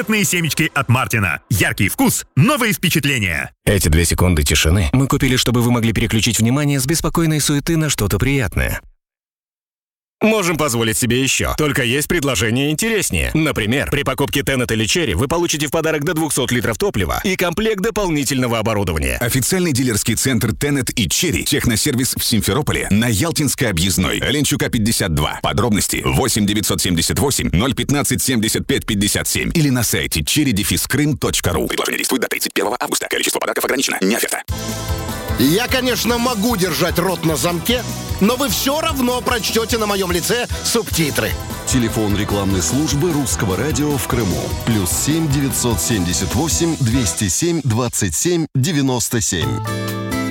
Теннетные семечки от Мартина. Яркий вкус, новые впечатления. Эти 2 секунды тишины мы купили, чтобы вы могли переключить внимание с беспокойной суеты на что-то приятное. Можем позволить себе еще. Только есть предложение интереснее. Например, при покупке Tenet или Cherry вы получите в подарок до 200 литров топлива и комплект дополнительного оборудования. Официальный дилерский центр Tenet и Cherry. Техносервис в Симферополе на Ялтинской объездной. Ленчука 52. Подробности 8 978 015 75 57 или на сайте cherry-krym.ru. Предложение действует до 31 августа. Количество подарков ограничено. Не оферта. Я, конечно, могу держать рот на замке, но вы все равно прочтете на моем лице субтитры. Телефон рекламной службы Русского радио в Крыму. +7 978 207 27 97.